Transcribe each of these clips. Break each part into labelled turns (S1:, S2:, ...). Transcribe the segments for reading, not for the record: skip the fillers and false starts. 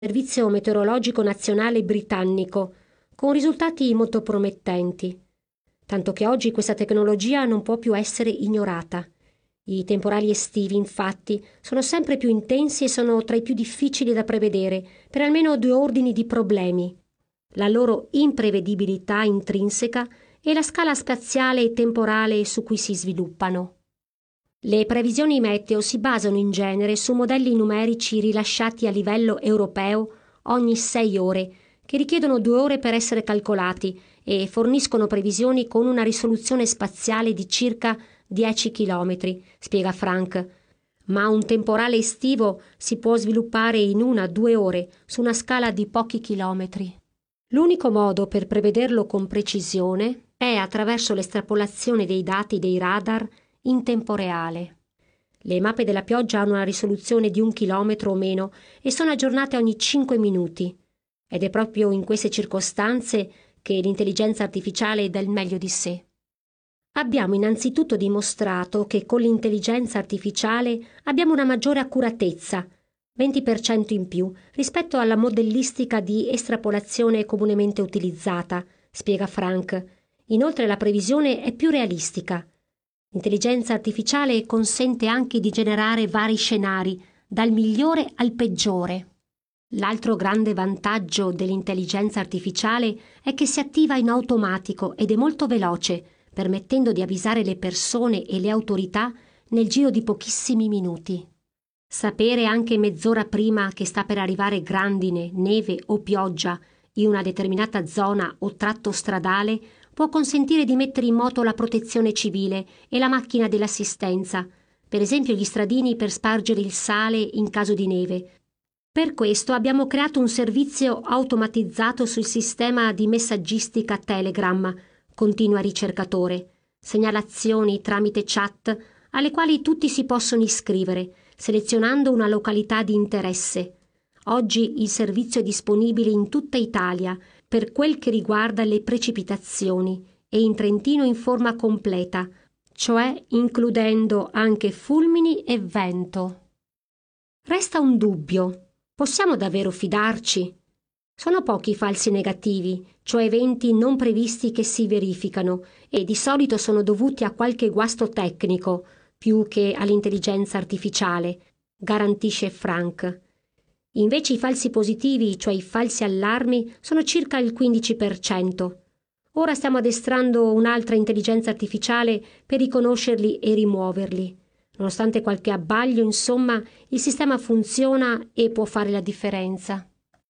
S1: Servizio Meteorologico Nazionale britannico, con risultati molto promettenti. Tanto che oggi questa tecnologia non può più essere ignorata. I temporali estivi, infatti, sono sempre più intensi e sono tra i più difficili da prevedere per almeno due ordini di problemi: la loro imprevedibilità intrinseca e la scala spaziale e temporale su cui si sviluppano. Le previsioni meteo si basano in genere su modelli numerici rilasciati a livello europeo ogni 6 ore, che richiedono 2 ore per essere calcolati e forniscono previsioni con una risoluzione spaziale di circa 10 chilometri, spiega Frank. Ma un temporale estivo si può sviluppare in 1-2 ore su una scala di pochi chilometri. L'unico modo per prevederlo con precisione è attraverso l'estrapolazione dei dati dei radar in tempo reale. Le mappe della pioggia hanno una risoluzione di 1 chilometro o meno e sono aggiornate ogni 5 minuti. Ed è proprio in queste circostanze che l'intelligenza artificiale dà il meglio di sé. Abbiamo innanzitutto dimostrato che con l'intelligenza artificiale abbiamo una maggiore accuratezza, 20% in più, rispetto alla modellistica di estrapolazione comunemente utilizzata, spiega Frank. Inoltre la previsione è più realistica. L'intelligenza artificiale consente anche di generare vari scenari, dal migliore al peggiore. L'altro grande vantaggio dell'intelligenza artificiale è che si attiva in automatico ed è molto veloce, permettendo di avvisare le persone e le autorità nel giro di pochissimi minuti. Sapere anche mezz'ora prima che sta per arrivare grandine, neve o pioggia in una determinata zona o tratto stradale può consentire di mettere in moto la protezione civile e la macchina dell'assistenza, per esempio gli stradini per spargere il sale in caso di neve. Per questo abbiamo creato un servizio automatizzato sul sistema di messaggistica Telegram, continua il ricercatore, segnalazioni tramite chat alle quali tutti si possono iscrivere, selezionando una località di interesse. Oggi il servizio è disponibile in tutta Italia per quel che riguarda le precipitazioni e in Trentino in forma completa, cioè includendo anche fulmini e vento. Resta un dubbio. Possiamo davvero fidarci? Sono pochi i falsi negativi, cioè eventi non previsti che si verificano, e di solito sono dovuti a qualche guasto tecnico, più che all'intelligenza artificiale, garantisce Frank. Invece i falsi positivi, cioè i falsi allarmi, sono circa il 15%. Ora stiamo addestrando un'altra intelligenza artificiale per riconoscerli e rimuoverli. Nonostante qualche abbaglio, insomma, il sistema funziona e può fare la differenza.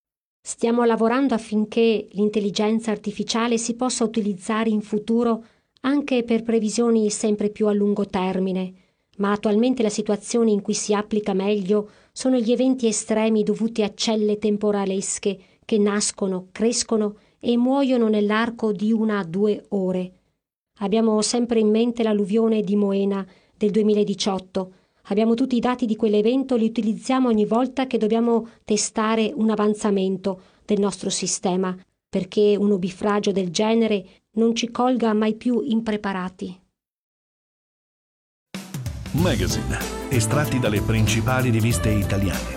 S1: Stiamo lavorando affinché l'intelligenza artificiale si possa utilizzare in futuro anche per previsioni sempre più a lungo termine, ma attualmente la situazione in cui si applica meglio sono gli eventi estremi dovuti a celle temporalesche che nascono, crescono e muoiono nell'arco di 1-2 ore. Abbiamo sempre in mente l'alluvione di Moena del 2018. Abbiamo tutti i dati di quell'evento e li utilizziamo ogni volta che dobbiamo testare un avanzamento del nostro sistema, perché un nubifragio del genere non ci colga mai più impreparati.
S2: Magazine, estratti dalle principali riviste italiane.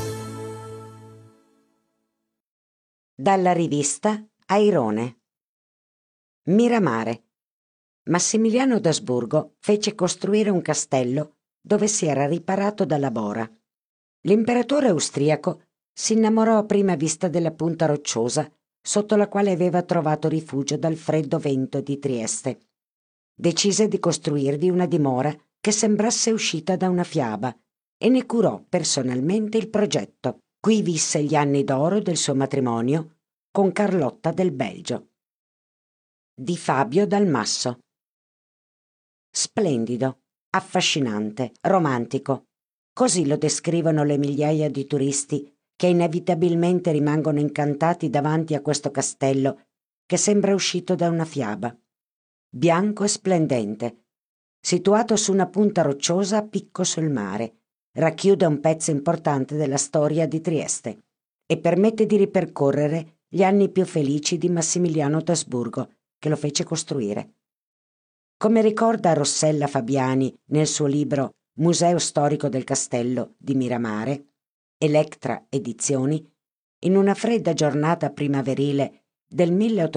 S3: Dalla rivista Airone. Miramare. Massimiliano d'Asburgo fece costruire un castello dove si era riparato dalla Bora. L'imperatore austriaco si innamorò a prima vista della punta rocciosa sotto la quale aveva trovato rifugio dal freddo vento di Trieste. Decise di costruirvi una dimora che sembrasse uscita da una fiaba e ne curò personalmente il progetto. Qui visse gli anni d'oro del suo matrimonio con Carlotta del Belgio. Di Fabio Dalmasso. Splendido, affascinante, romantico. Così lo descrivono le migliaia di turisti che inevitabilmente rimangono incantati davanti a questo castello che sembra uscito da una fiaba. Bianco e splendente, situato su una punta rocciosa a picco sul mare, racchiude un pezzo importante della storia di Trieste e permette di ripercorrere gli anni più felici di Massimiliano d'Asburgo, che lo fece costruire. Come ricorda Rossella Fabiani nel suo libro Museo storico del castello di Miramare, Electra Edizioni, in una fredda giornata primaverile del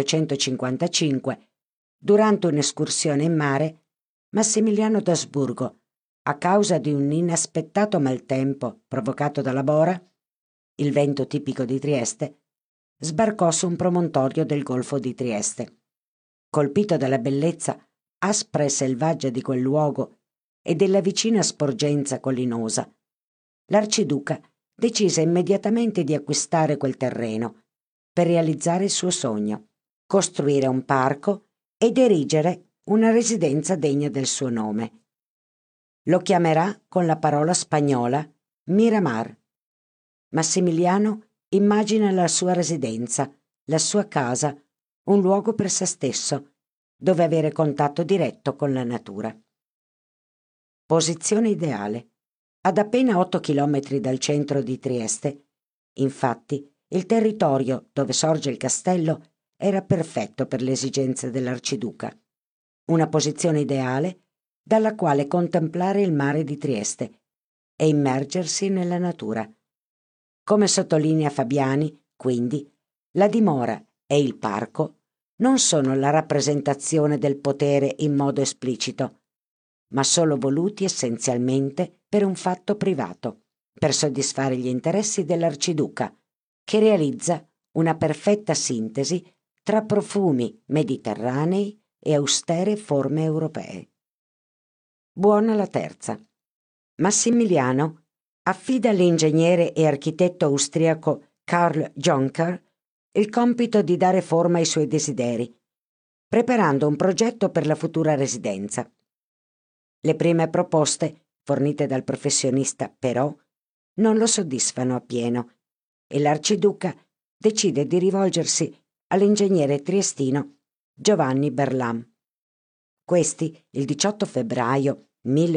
S3: 1855, durante un'escursione in mare, Massimiliano d'Asburgo, a causa di un inaspettato maltempo provocato dalla bora, il vento tipico di Trieste, sbarcò su un promontorio del Golfo di Trieste. Colpito dalla bellezza aspra e selvaggia di quel luogo e della vicina sporgenza collinosa, l'arciduca decise immediatamente di acquistare quel terreno per realizzare il suo sogno, costruire un parco ed erigere una residenza degna del suo nome. Lo chiamerà con la parola spagnola Miramar. Massimiliano immagina la sua residenza, la sua casa, un luogo per se stesso, dove avere contatto diretto con la natura. Posizione ideale. Ad appena 8 chilometri dal centro di Trieste, infatti, il territorio dove sorge il castello era perfetto per le esigenze dell'arciduca. Una posizione ideale dalla quale contemplare il mare di Trieste e immergersi nella natura. Come sottolinea Fabiani, quindi, la dimora e il parco non sono la rappresentazione del potere in modo esplicito, ma solo voluti essenzialmente per un fatto privato, per soddisfare gli interessi dell'arciduca, che realizza una perfetta sintesi tra profumi mediterranei e austere forme europee. Buona la terza. Massimiliano affida all'ingegnere e architetto austriaco Karl Jonker il compito di dare forma ai suoi desideri, preparando un progetto per la futura residenza. Le prime proposte, fornite dal professionista, però, non lo soddisfano appieno e l'arciduca decide di rivolgersi all'ingegnere triestino Giovanni Berlam. Questi, il 18 febbraio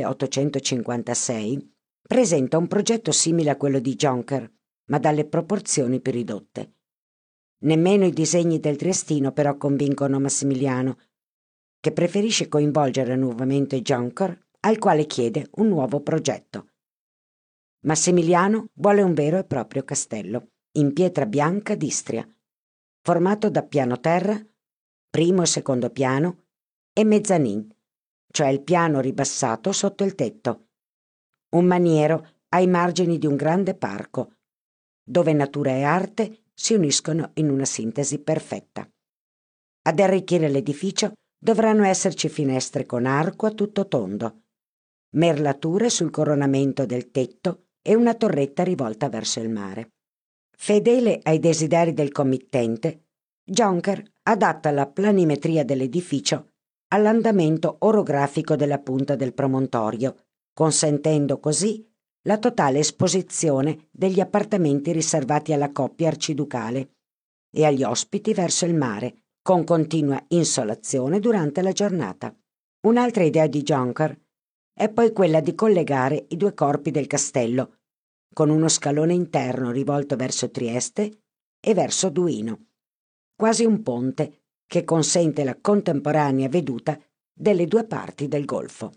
S3: 1856, presenta un progetto simile a quello di Jonker, ma dalle proporzioni più ridotte. Nemmeno i disegni del triestino però convincono Massimiliano, che preferisce coinvolgere nuovamente Jonker, al quale chiede un nuovo progetto. Massimiliano vuole un vero e proprio castello, in pietra bianca d'Istria, formato da piano terra, primo e secondo piano, e mezzanin, cioè il piano ribassato sotto il tetto, un maniero ai margini di un grande parco, dove natura e arte si uniscono in una sintesi perfetta. Ad arricchire l'edificio dovranno esserci finestre con arco a tutto tondo, merlature sul coronamento del tetto e una torretta rivolta verso il mare. Fedele ai desideri del committente, Jonker adatta la planimetria dell'edificio all'andamento orografico della punta del promontorio, consentendo così la totale esposizione degli appartamenti riservati alla coppia arciducale e agli ospiti verso il mare, con continua insolazione durante la giornata. Un'altra idea di Jonker è poi quella di collegare i due corpi del castello, con uno scalone interno rivolto verso Trieste e verso Duino, quasi un ponte che consente la contemporanea veduta delle due parti del golfo.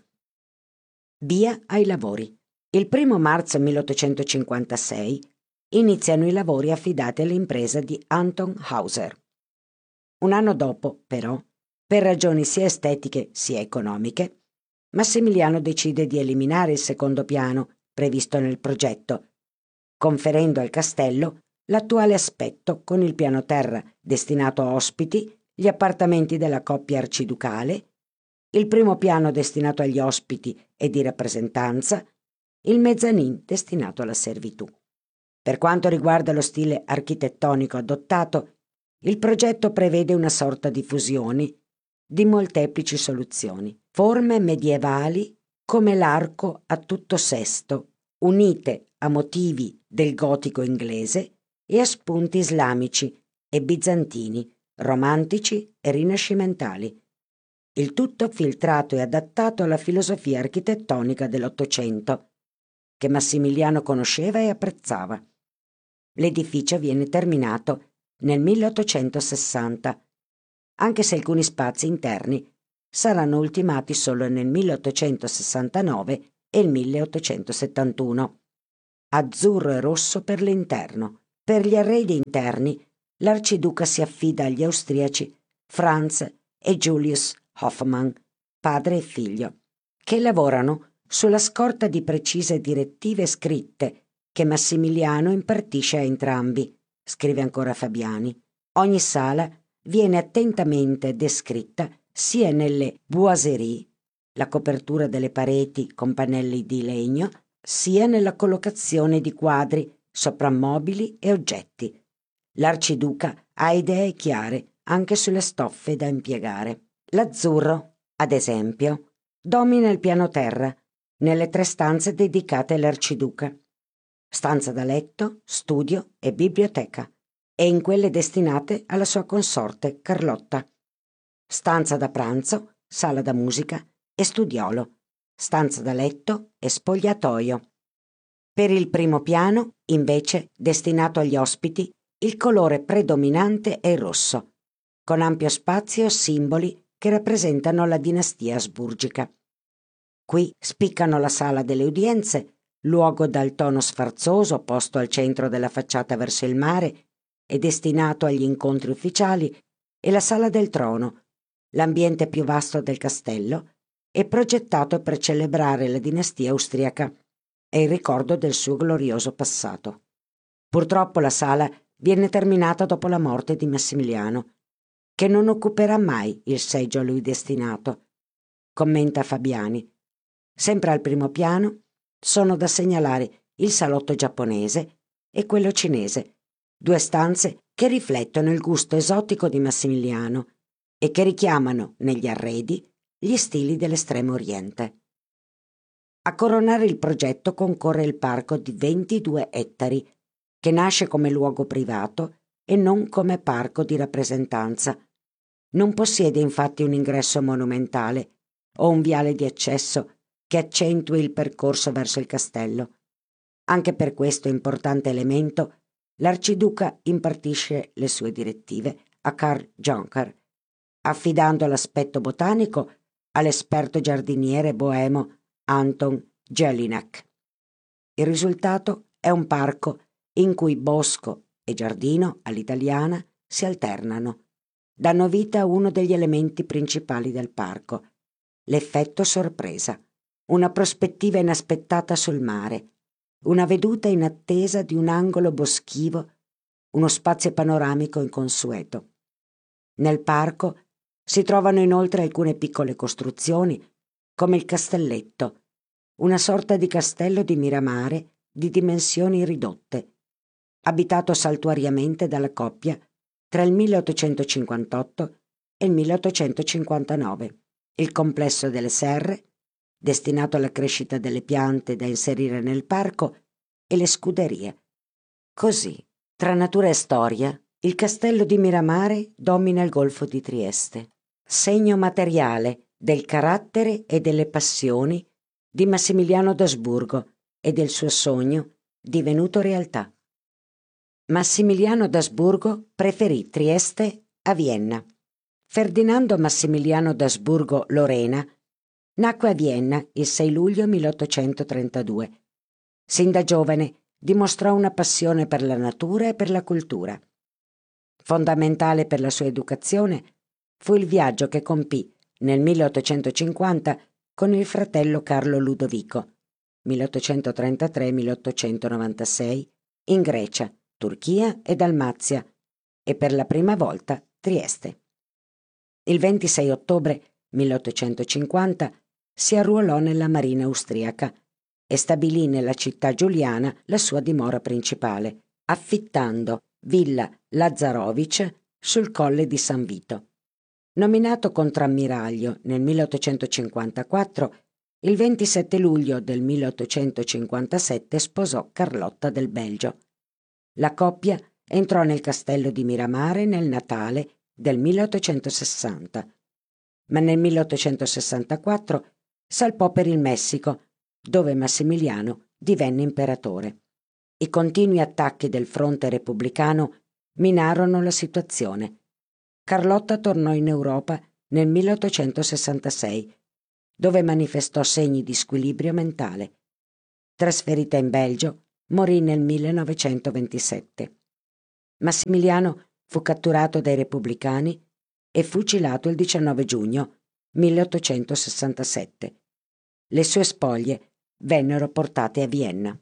S3: Via ai lavori. Il 1 marzo 1856 iniziano i lavori affidati all'impresa di Anton Hauser. Un anno dopo, però, per ragioni sia estetiche sia economiche, Massimiliano decide di eliminare il secondo piano previsto nel progetto, conferendo al castello l'attuale aspetto con il piano terra destinato a ospiti, gli appartamenti della coppia arciducale, il primo piano destinato agli ospiti e di rappresentanza, il mezzanin destinato alla servitù. Per quanto riguarda lo stile architettonico adottato, il progetto prevede una sorta di fusioni di molteplici soluzioni, forme medievali come l'arco a tutto sesto, unite a motivi del gotico inglese e a spunti islamici e bizantini, romantici e rinascimentali. Il tutto filtrato e adattato alla filosofia architettonica dell'Ottocento, che Massimiliano conosceva e apprezzava. L'edificio viene terminato nel 1860, anche se alcuni spazi interni saranno ultimati solo nel 1869 e il 1871. Azzurro e rosso per l'interno, Per gli arredi interni, l'arciduca si affida agli austriaci Franz e Julius Hoffmann, padre e figlio, che lavorano sulla scorta di precise direttive scritte che Massimiliano impartisce a entrambi, scrive ancora Fabiani. Ogni sala viene attentamente descritta sia nelle boiserie, la copertura delle pareti con pannelli di legno, sia nella collocazione di quadri, soprammobili e oggetti. L'arciduca ha idee chiare anche sulle stoffe da impiegare. L'azzurro, ad esempio, domina il piano terra nelle 3 stanze dedicate all'arciduca: stanza da letto, studio e biblioteca, e in quelle destinate alla sua consorte Carlotta; stanza da pranzo, sala da musica e studiolo, stanza da letto e spogliatoio. Per il primo piano, invece, destinato agli ospiti, il colore predominante è il rosso, con ampio spazio simboli che rappresentano la dinastia asburgica. Qui spiccano la sala delle udienze, luogo dal tono sfarzoso posto al centro della facciata verso il mare e destinato agli incontri ufficiali, e la sala del trono, l'ambiente più vasto del castello e progettato per celebrare la dinastia austriaca e il ricordo del suo glorioso passato. Purtroppo la sala viene terminata dopo la morte di Massimiliano, che non occuperà mai il seggio a lui destinato, commenta Fabiani. Sempre al primo piano sono da segnalare il salotto giapponese e quello cinese, 2 stanze che riflettono il gusto esotico di Massimiliano e che richiamano negli arredi gli stili dell'Estremo Oriente. A coronare il progetto concorre il parco di 22 ettari, che nasce come luogo privato e non come parco di rappresentanza. Non possiede infatti un ingresso monumentale o un viale di accesso che accentui il percorso verso il castello. Anche per questo importante elemento l'arciduca impartisce le sue direttive a Karl Jonker, affidando l'aspetto botanico all'esperto giardiniere boemo Anton Jelinek. Il risultato è un parco in cui bosco e giardino all'italiana si alternano, danno vita a uno degli elementi principali del parco, l'effetto sorpresa, una prospettiva inaspettata sul mare, una veduta in attesa di un angolo boschivo, uno spazio panoramico inconsueto. Nel parco si trovano inoltre alcune piccole costruzioni, come il Castelletto, una sorta di castello di Miramare di dimensioni ridotte, abitato saltuariamente dalla coppia tra il 1858 e il 1859. Il complesso delle serre, destinato alla crescita delle piante da inserire nel parco, e le scuderie. Così, tra natura e storia, il castello di Miramare domina il golfo di Trieste, segno materiale del carattere e delle passioni di Massimiliano d'Asburgo e del suo sogno divenuto realtà. Massimiliano d'Asburgo preferì Trieste a Vienna. Ferdinando Massimiliano d'Asburgo Lorena nacque a Vienna il 6 luglio 1832. Sin da giovane dimostrò una passione per la natura e per la cultura. Fondamentale per la sua educazione fu il viaggio che compì nel 1850 con il fratello Carlo Ludovico, 1833-1896, in Grecia, Turchia e Dalmazia, e per la prima volta Trieste. Il 26 ottobre 1850 si arruolò nella marina austriaca e stabilì nella città giuliana la sua dimora principale, affittando Villa Lazzarovic sul colle di San Vito. Nominato contrammiraglio nel 1854, il 27 luglio del 1857 sposò Carlotta del Belgio. La coppia entrò nel castello di Miramare nel Natale del 1860, ma nel 1864 salpò per il Messico, dove Massimiliano divenne imperatore. I continui attacchi del fronte repubblicano minarono la situazione. Carlotta tornò in Europa nel 1866, dove manifestò segni di squilibrio mentale. Trasferita in Belgio, morì nel 1927. Massimiliano fu catturato dai repubblicani e fucilato il 19 giugno 1867. Le sue spoglie vennero portate a Vienna.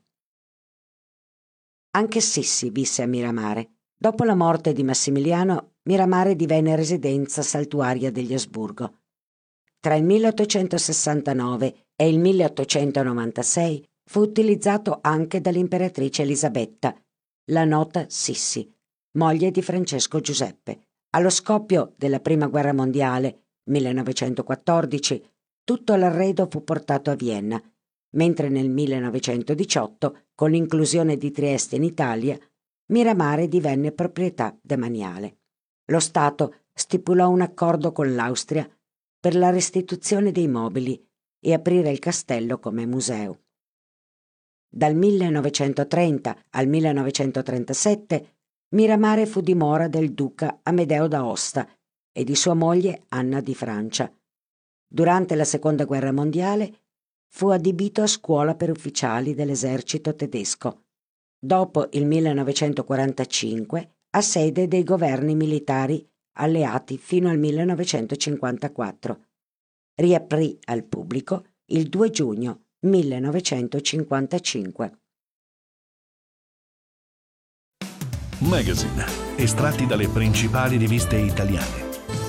S3: Anche Sissi visse a Miramare. Dopo la morte di Massimiliano, Miramare divenne residenza saltuaria degli Asburgo. Tra il 1869 e il 1896 fu utilizzato anche dall'imperatrice Elisabetta, la nota Sissi, moglie di Francesco Giuseppe. Allo scoppio della Prima Guerra Mondiale, 1914, tutto l'arredo fu portato a Vienna, mentre nel 1918, con l'inclusione di Trieste in Italia, Miramare divenne proprietà demaniale. Lo Stato stipulò un accordo con l'Austria per la restituzione dei mobili e aprire il castello come museo. Dal 1930 al 1937 Miramare fu dimora del duca Amedeo d'Aosta e di sua moglie Anna di Francia. Durante la Seconda Guerra Mondiale fu adibito a scuola per ufficiali dell'esercito tedesco. Dopo il 1945 a sede dei governi militari alleati fino al 1954. Riaprì al pubblico il 2 giugno 1955.
S2: Magazine, estratti dalle principali riviste italiane.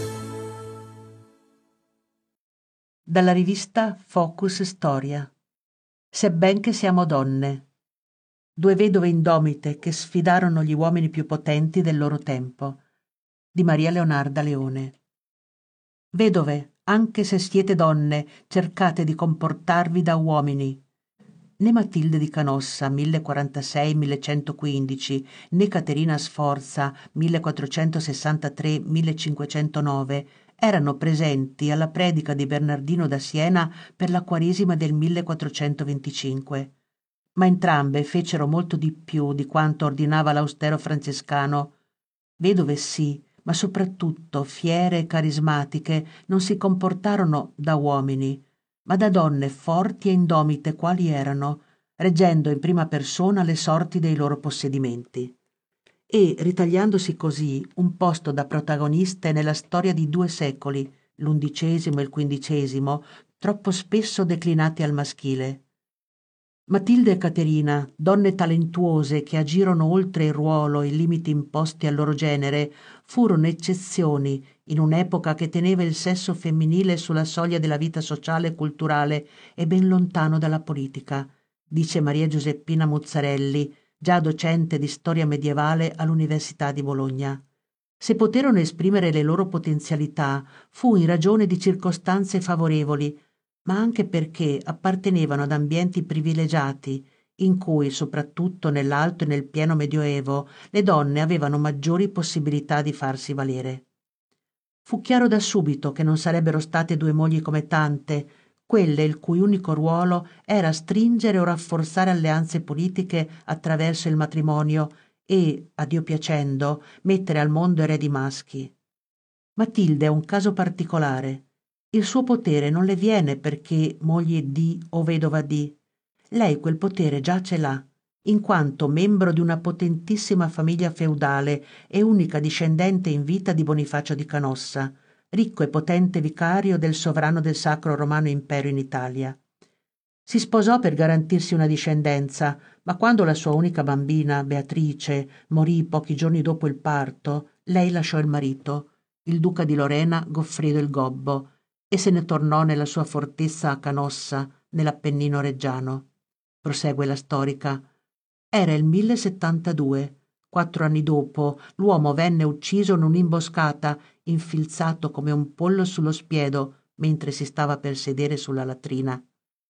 S4: Dalla rivista Focus Storia. Sebben che siamo donne. Due vedove indomite che sfidarono gli uomini più potenti del loro tempo. Di Maria Leonarda Leone. Vedove, anche se siete donne, cercate di comportarvi da uomini. Né Matilde di Canossa, 1046-1115, né Caterina Sforza, 1463-1509, erano presenti alla predica di Bernardino da Siena per la Quaresima del 1425. Ma entrambe fecero molto di più di quanto ordinava l'austero francescano. Vedove sì, ma soprattutto fiere e carismatiche, non si comportarono da uomini, ma da donne forti e indomite quali erano, reggendo in prima persona le sorti dei loro possedimenti. E, ritagliandosi così un posto da protagoniste nella storia di 2 secoli, l'undicesimo e il quindicesimo, troppo spesso declinati al maschile. Matilde e Caterina, donne talentuose che agirono oltre il ruolo e i limiti imposti al loro genere, furono eccezioni in un'epoca che teneva il sesso femminile sulla soglia della vita sociale e culturale e ben lontano dalla politica, dice Maria Giuseppina Muzzarelli, già docente di storia medievale all'Università di Bologna. Se poterono esprimere le loro potenzialità fu in ragione di circostanze favorevoli, ma anche perché appartenevano ad ambienti privilegiati, in cui, soprattutto nell'Alto e nel pieno Medioevo, le donne avevano maggiori possibilità di farsi valere. Fu chiaro da subito che non sarebbero state 2 mogli come tante, quelle il cui unico ruolo era stringere o rafforzare alleanze politiche attraverso il matrimonio e, a Dio piacendo, mettere al mondo eredi maschi. Matilde è un caso particolare. Il suo potere non le viene perché moglie di o vedova di. Lei quel potere già ce l'ha, in quanto membro di una potentissima famiglia feudale e unica discendente in vita di Bonifacio di Canossa, ricco e potente vicario del sovrano del Sacro Romano Impero in Italia. Si sposò per garantirsi una discendenza, ma quando la sua unica bambina, Beatrice, morì pochi giorni dopo il parto, lei lasciò il marito, il duca di Lorena Goffredo il Gobbo, e se ne tornò nella sua fortezza a Canossa, nell'Appennino reggiano. Prosegue la storica. Era il 1072. 4 anni dopo, l'uomo venne ucciso in un'imboscata, infilzato come un pollo sullo spiedo, mentre si stava per sedere sulla latrina.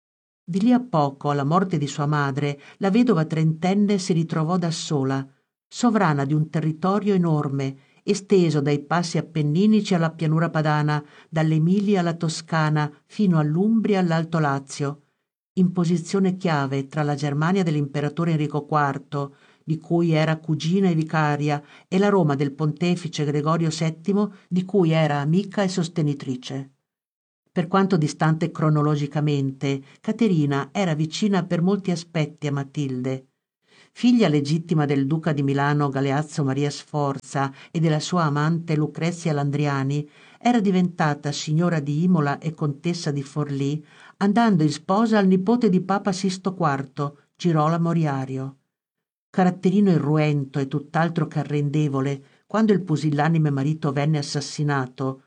S4: Di lì a poco, alla morte di sua madre, la vedova trentenne si ritrovò da sola, sovrana di un territorio enorme, esteso dai passi appenninici alla pianura padana, dall'Emilia alla Toscana, fino all'Umbria e all'Alto Lazio, in posizione chiave tra la Germania dell'imperatore Enrico IV, di cui era cugina e vicaria, e la Roma del pontefice Gregorio VII, di cui era amica e sostenitrice. Per quanto distante cronologicamente, Caterina era vicina per molti aspetti a Matilde. figlia legittima del duca di Milano Galeazzo Maria Sforza e della sua amante Lucrezia Landriani, era diventata signora di Imola e contessa di Forlì, andando in sposa al nipote di Papa Sisto IV, Girolamo Moriario. Caratterino irruento e tutt'altro che arrendevole, quando il pusillanime marito venne assassinato,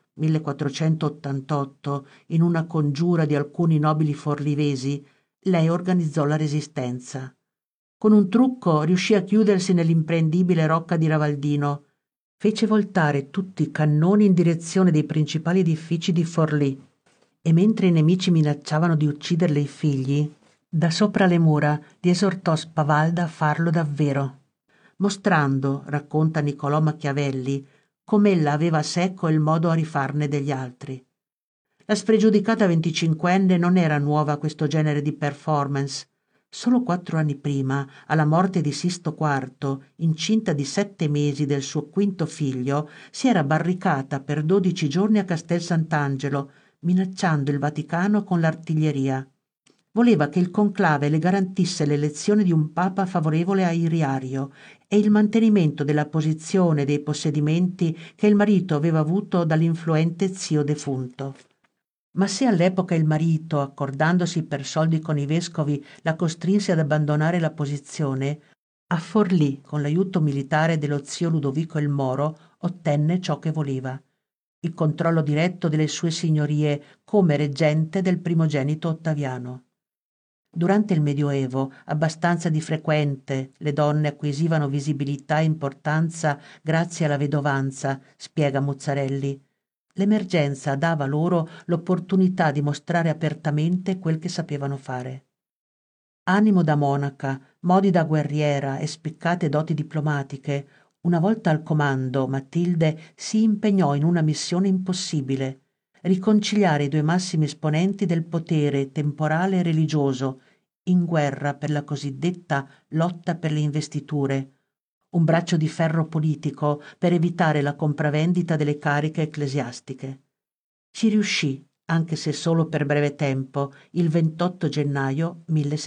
S4: 1488, in una congiura di alcuni nobili forlivesi, lei organizzò la resistenza. Con un trucco riuscì a chiudersi nell'imprendibile rocca di Ravaldino. Fece voltare tutti i cannoni in direzione dei principali edifici di Forlì e mentre i nemici minacciavano di ucciderle i figli, da sopra le mura li esortò Spavalda a farlo davvero, mostrando, racconta Niccolò Machiavelli, com'ella aveva a secco il modo a rifarne degli altri. La spregiudicata 25enne non era nuova a questo genere di performance. Solo 4 anni prima, alla morte di Sisto IV, incinta di 7 mesi del suo quinto figlio, si era barricata per 12 giorni a Castel Sant'Angelo, minacciando il Vaticano con l'artiglieria. Voleva che il conclave le garantisse l'elezione di un papa favorevole a Iriario e il mantenimento della posizione e dei possedimenti che il marito aveva avuto dall'influente zio defunto. Ma se all'epoca il marito, accordandosi per soldi con i vescovi, la costrinse ad abbandonare la posizione, a Forlì, con l'aiuto militare dello zio Ludovico il Moro, ottenne ciò che voleva: il controllo diretto delle sue signorie come reggente del primogenito Ottaviano. Durante il Medioevo, abbastanza di frequente, le donne acquisivano visibilità e importanza grazie alla vedovanza, spiega Muzzarelli. L'emergenza dava loro l'opportunità di mostrare apertamente quel che sapevano fare. Animo da monaca, modi da guerriera e spiccate doti diplomatiche, una volta al comando Matilde si impegnò in una missione impossibile: riconciliare i 2 massimi esponenti del potere temporale e religioso in guerra per la cosiddetta lotta per le investiture, un braccio di ferro politico per evitare la compravendita delle cariche ecclesiastiche. Ci riuscì, anche se solo per breve tempo, il 28 gennaio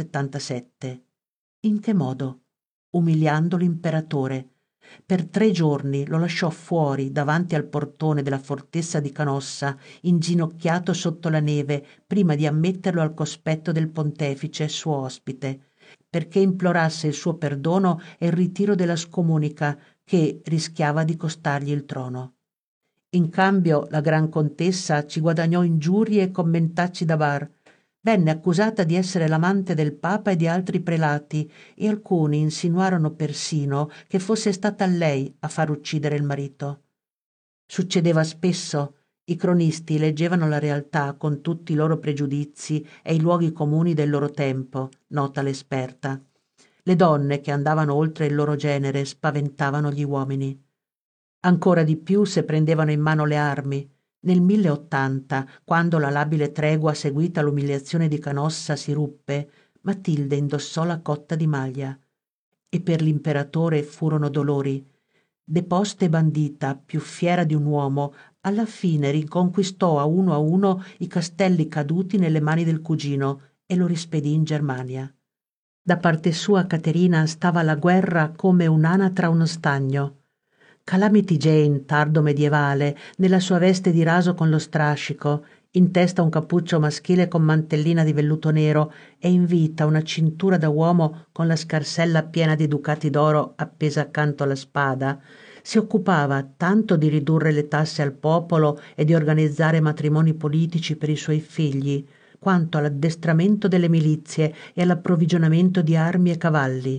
S4: 1077. In che modo? Umiliando l'imperatore. Per 3 giorni lo lasciò fuori davanti al portone della fortezza di Canossa, inginocchiato sotto la neve, prima di ammetterlo al cospetto del pontefice, suo ospite, perché implorasse il suo perdono e il ritiro della scomunica che rischiava di costargli il trono. In cambio la gran contessa ci guadagnò ingiurie e commentacci da bar. Venne accusata di essere l'amante del Papa e di altri prelati e alcuni insinuarono persino che fosse stata lei a far uccidere il marito. Succedeva spesso. I cronisti leggevano la realtà con tutti i loro pregiudizi e i luoghi comuni del loro tempo, nota l'esperta. Le donne che andavano oltre il loro genere spaventavano gli uomini. Ancora di più se prendevano in mano le armi. Nel 1080, quando la labile tregua seguita all'umiliazione di Canossa si ruppe, Matilde indossò la cotta di maglia. E per l'imperatore furono dolori. Deposta e bandita, più fiera di un uomo, alla fine riconquistò a uno i castelli caduti nelle mani del cugino e lo rispedì in Germania. Da parte sua Caterina stava alla guerra come un'anatra a uno stagno. Calamity Jane, tardo medievale, nella sua veste di raso con lo strascico, in testa un cappuccio maschile con mantellina di velluto nero e in vita una cintura da uomo con la scarsella piena di ducati d'oro appesa accanto alla spada, si occupava tanto di ridurre le tasse al popolo e di organizzare matrimoni politici per i suoi figli, quanto all'addestramento delle milizie e all'approvvigionamento di armi e cavalli.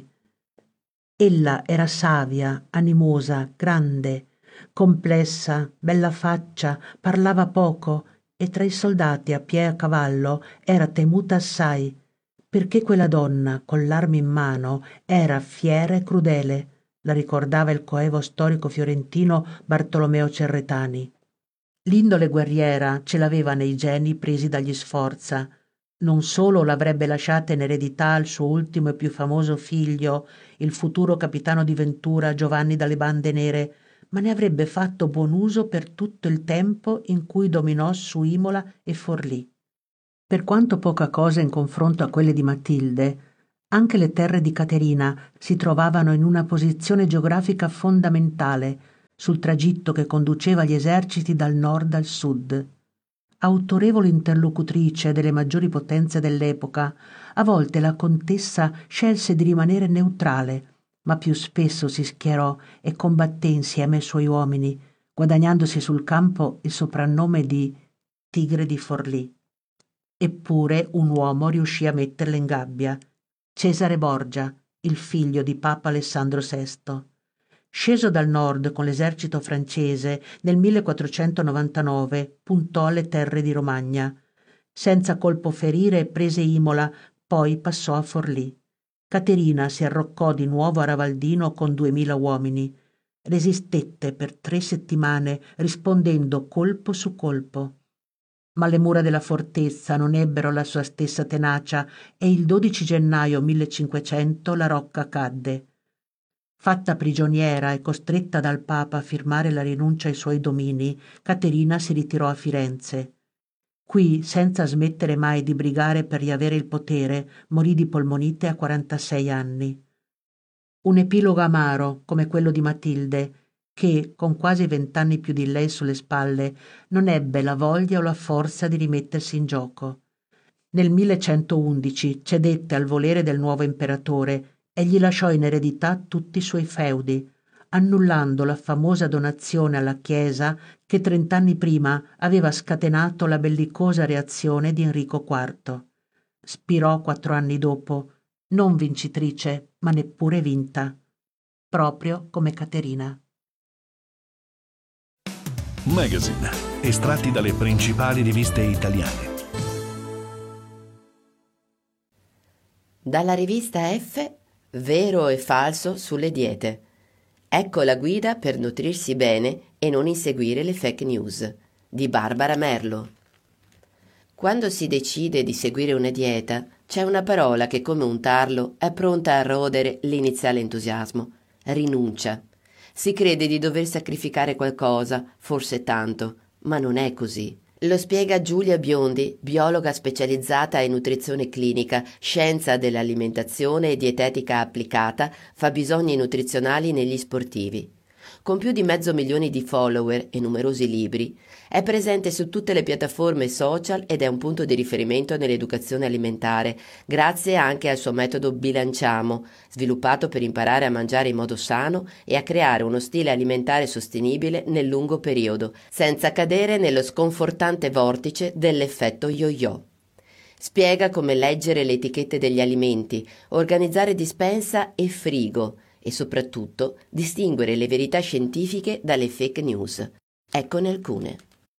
S4: Ella era savia, animosa, grande, complessa, bella faccia, parlava poco e tra i soldati a piè e a cavallo era temuta assai, perché quella donna, con l'arma in mano, era fiera e crudele, la ricordava il coevo storico fiorentino Bartolomeo Cerretani. L'indole guerriera ce l'aveva nei geni presi dagli Sforza. Non solo l'avrebbe lasciata in eredità al suo ultimo e più famoso figlio, il futuro capitano di Ventura Giovanni dalle Bande Nere, ma ne avrebbe fatto buon uso per tutto il tempo in cui dominò su Imola e Forlì. Per quanto poca cosa in confronto a quelle di Matilde, Anche le terre di Caterina si trovavano in una posizione geografica fondamentale sul tragitto che conduceva gli eserciti dal nord al sud. Autorevole interlocutrice delle maggiori potenze dell'epoca, a volte la contessa scelse di rimanere neutrale, ma più spesso si schierò e combatté insieme ai suoi uomini, guadagnandosi sul campo il soprannome di Tigre di Forlì. Eppure un uomo riuscì a metterla in gabbia: Cesare Borgia, il figlio di Papa Alessandro VI. Sceso dal nord con l'esercito francese, nel 1499 puntò alle terre di Romagna. Senza colpo ferire prese Imola, poi passò a Forlì. Caterina si arroccò di nuovo a Ravaldino con 2000 uomini. Resistette per 3 settimane, rispondendo colpo su colpo. Ma le mura della fortezza non ebbero la sua stessa tenacia e il 12 gennaio 1500 la rocca cadde. Fatta prigioniera e costretta dal Papa a firmare la rinuncia ai suoi domini, Caterina si ritirò a Firenze. Qui, senza smettere mai di brigare per riavere il potere, morì di polmonite a 46 anni. Un epilogo amaro, come quello di Matilde, che, con quasi 20 anni più di lei sulle spalle, non ebbe la voglia o la forza di rimettersi in gioco. Nel 1111 cedette al volere del nuovo imperatore e gli lasciò in eredità tutti i suoi feudi, annullando la famosa donazione alla Chiesa che 30 anni prima aveva scatenato la bellicosa reazione di Enrico IV. Spirò 4 anni dopo, non vincitrice, ma neppure vinta, proprio come Caterina.
S2: Magazine, estratti dalle principali riviste italiane.
S5: Dalla rivista F, Vero e falso sulle diete. Ecco la guida per nutrirsi bene e non inseguire le fake news, di Barbara Merlo. Quando si decide di seguire una dieta, c'è una parola che, come un tarlo, è pronta a rodere l'iniziale entusiasmo: rinuncia. Si crede di dover sacrificare qualcosa, forse tanto, ma non è così. Lo spiega Giulia Biondi, biologa specializzata in nutrizione clinica, scienza dell'alimentazione e dietetica applicata, fabbisogni nutrizionali negli sportivi. Con più di 500.000 di follower e numerosi libri, è presente su tutte le piattaforme social ed è un punto di riferimento nell'educazione alimentare, grazie anche al suo metodo Bilanciamo, sviluppato per imparare a mangiare in modo sano e a creare uno stile alimentare sostenibile nel lungo periodo, senza cadere nello sconfortante vortice dell'effetto yo-yo. Spiega come leggere le etichette degli alimenti, organizzare dispensa e frigo, e soprattutto distinguere le verità scientifiche dalle fake news. Eccone alcune.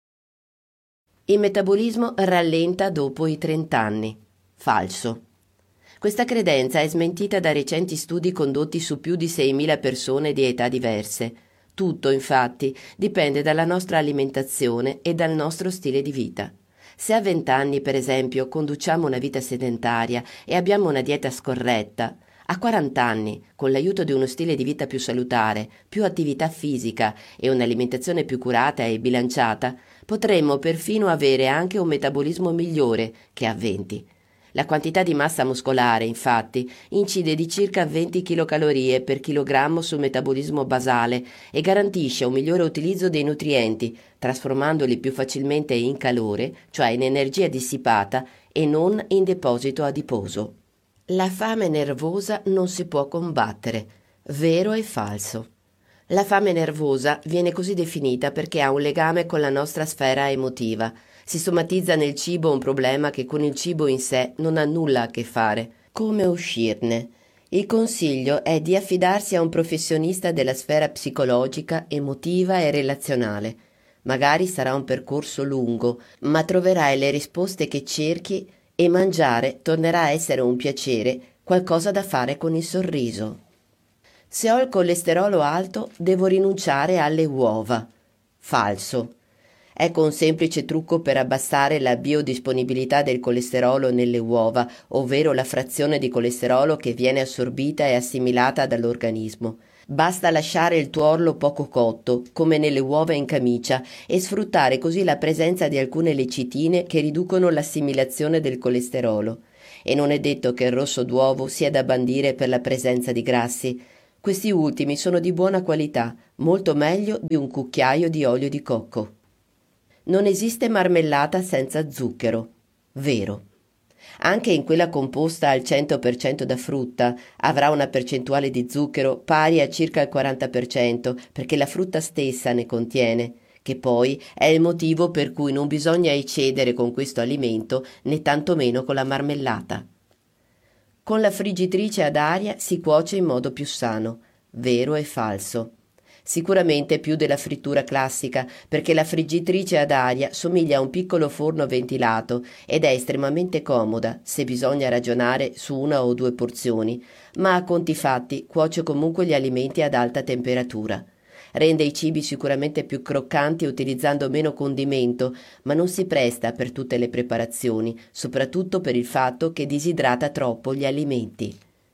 S5: Il metabolismo rallenta dopo i 30 anni. Falso. Questa credenza è smentita da recenti studi condotti su più di 6.000 persone di età diverse. Tutto, infatti, dipende dalla nostra alimentazione e dal nostro stile di vita. Se a 20 anni, per esempio, conduciamo una vita sedentaria e abbiamo una dieta scorretta, a 40 anni, con l'aiuto di uno stile di vita più salutare, più attività fisica e un'alimentazione più curata e bilanciata, potremmo perfino avere anche un metabolismo migliore che a 20. La quantità di massa muscolare, infatti, incide di circa 20 kcal per chilogrammo sul metabolismo basale e garantisce un migliore utilizzo dei nutrienti, trasformandoli più facilmente in calore, cioè in energia dissipata, e non in deposito adiposo. La fame nervosa non si può combattere. Vero e falso. La fame nervosa viene così definita perché ha un legame con la nostra sfera emotiva. Si somatizza nel cibo un problema che con il cibo in sé non ha nulla a che fare. Come uscirne? Il consiglio è di affidarsi a un professionista della sfera psicologica, emotiva e relazionale. Magari sarà un percorso lungo, ma troverai le risposte che cerchi e mangiare tornerà a essere un piacere, qualcosa da fare con il sorriso. Se ho il colesterolo alto, devo rinunciare alle uova. Falso. Ecco un semplice trucco per abbassare la biodisponibilità del colesterolo nelle uova, ovvero la frazione di colesterolo che viene assorbita e assimilata dall'organismo. Basta lasciare il tuorlo poco cotto, come nelle uova in camicia, e sfruttare così la presenza di alcune lecitine che riducono l'assimilazione del colesterolo. e non è detto che il rosso d'uovo sia da bandire per la presenza di grassi. Questi ultimi sono di buona qualità, molto meglio di un cucchiaio di olio di cocco. Non esiste marmellata senza zucchero. Vero. Anche in quella composta al 100% da frutta avrà una percentuale di zucchero pari a circa il 40%, perché la frutta stessa ne contiene, che poi è il motivo per cui non bisogna eccedere con questo alimento né tantomeno con la marmellata. Con la friggitrice ad aria si cuoce in modo più sano. Vero e falso. Sicuramente più della frittura classica, perché la friggitrice ad aria somiglia a un piccolo forno ventilato ed è estremamente comoda se bisogna ragionare su una o due porzioni, ma a conti fatti cuoce comunque gli alimenti ad alta temperatura. Rende i cibi sicuramente più croccanti utilizzando meno condimento, ma non si presta per tutte le preparazioni, soprattutto per il fatto che disidrata troppo gli alimenti.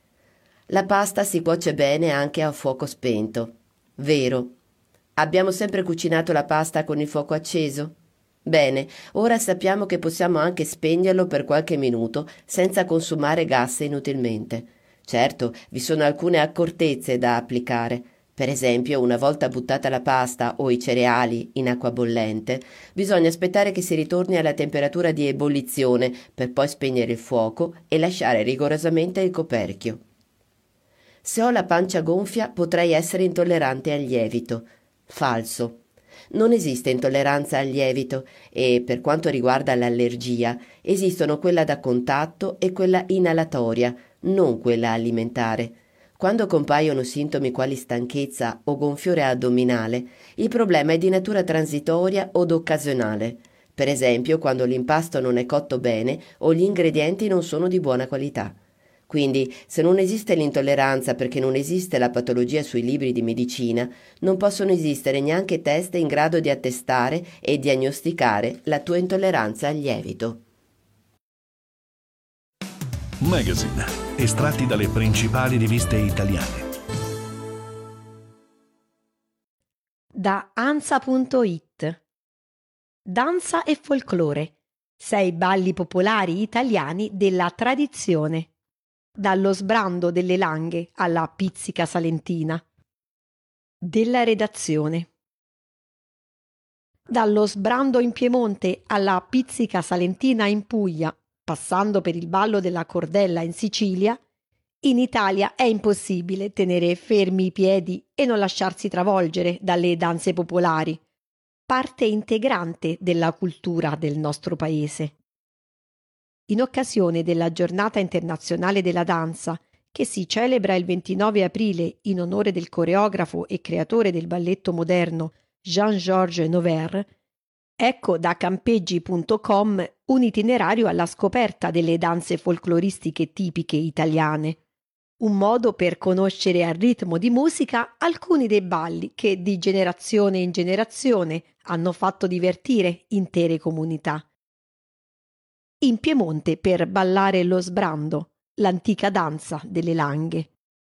S5: La pasta si cuoce bene anche a fuoco spento. Vero. Abbiamo sempre cucinato la pasta con il fuoco acceso? Bene, ora sappiamo che possiamo anche spegnerlo per qualche minuto senza consumare gas inutilmente. Certo, vi sono alcune accortezze da applicare. Per esempio, una volta buttata la pasta o i cereali in acqua bollente, bisogna aspettare che si ritorni alla temperatura di ebollizione per poi spegnere il fuoco e lasciare rigorosamente il coperchio. Se ho la pancia gonfia potrei essere intollerante al lievito. Falso. Non esiste intolleranza al lievito e, per quanto riguarda l'allergia, esistono quella da contatto e quella inalatoria, non quella alimentare. Quando compaiono sintomi quali stanchezza o gonfiore addominale, il problema è di natura transitoria od occasionale. Per esempio, quando l'impasto non è cotto bene o gli ingredienti non sono di buona qualità. Quindi, se non esiste l'intolleranza perché non esiste la patologia sui libri di medicina, non possono esistere neanche test in grado di attestare e diagnosticare la tua intolleranza al lievito.
S2: Magazine, estratti dalle principali riviste italiane.
S6: Da Ansa.it. Danza e folklore. 6 balli popolari italiani della tradizione. Dallo sbrando delle Langhe alla pizzica salentina. Della redazione. Dallo sbrando in Piemonte alla pizzica salentina in Puglia, passando per il ballo della cordella in Sicilia, in Italia è impossibile tenere fermi i piedi e non lasciarsi travolgere dalle danze popolari, parte integrante della cultura del nostro paese. In occasione della Giornata internazionale della danza, che si celebra il 29 aprile in onore del coreografo e creatore del balletto moderno Jean-Georges Noverre, ecco da campeggi.com un itinerario alla scoperta delle danze folcloristiche tipiche italiane, un modo per conoscere al ritmo di musica alcuni dei balli che di generazione in generazione hanno fatto divertire intere comunità. In Piemonte per ballare lo sbrando, l'antica danza delle Langhe.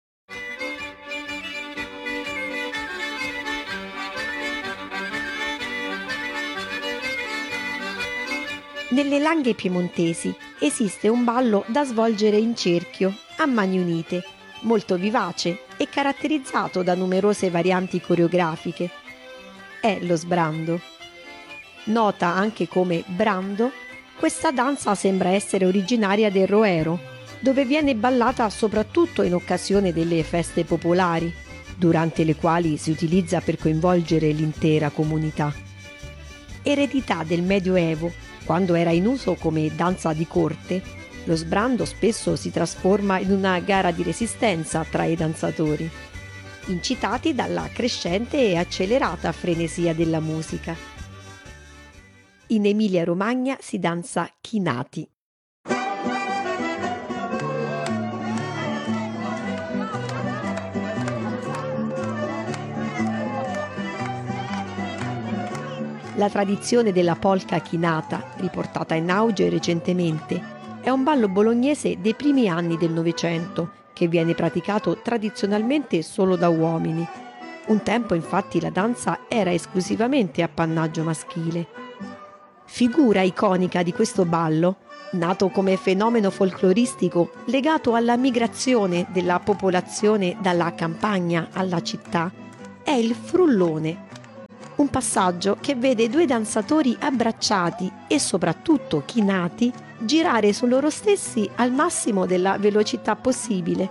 S6: Nelle Langhe piemontesi esiste un ballo da svolgere in cerchio, a mani unite, molto vivace e caratterizzato da numerose varianti coreografiche. È lo sbrando. Nota anche come brando, questa danza sembra essere originaria del Roero, dove viene ballata soprattutto in occasione delle feste popolari, durante le quali si utilizza per coinvolgere l'intera comunità. Eredità del Medioevo, quando era in uso come danza di corte, lo sbrando spesso si trasforma in una gara di resistenza tra i danzatori, incitati dalla crescente e accelerata frenesia della musica. In Emilia-Romagna si danza chinati. La tradizione della polka chinata, riportata in auge recentemente, è un ballo bolognese dei primi anni del Novecento che viene praticato tradizionalmente solo da uomini. Un tempo infatti la danza era esclusivamente appannaggio maschile. Figura iconica di questo ballo, nato come fenomeno folcloristico legato alla migrazione della popolazione dalla campagna alla città, è il frullone. Un passaggio che vede due danzatori abbracciati e soprattutto chinati girare su loro stessi al massimo della velocità possibile.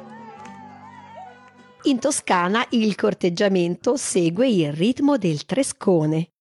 S6: In Toscana il corteggiamento segue il ritmo del trescone.